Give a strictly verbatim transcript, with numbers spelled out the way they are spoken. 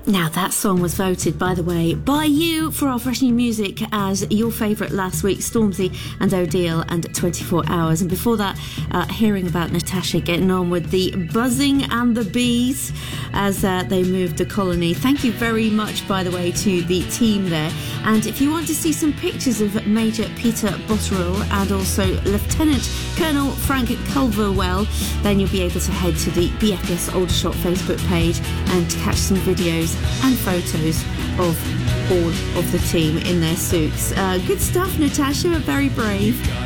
Now, that song was voted, by the way, by you for our Fresh New Music as your favourite last week, Stormzy and Odile and twenty-four hours. And before that, uh, hearing about Natasha getting on with the Buzzing and the Bees as uh, they moved to Colony. Thank you very much, by the way, to the team there. And if you want to see some pictures of Major Peter Botterill and also Lieutenant Colonel Frank Culverwell, then you'll be able to head to the B F S Aldershot Facebook page and catch some videos and photos of all of the team in their suits. Uh, good stuff, Natasha, very brave.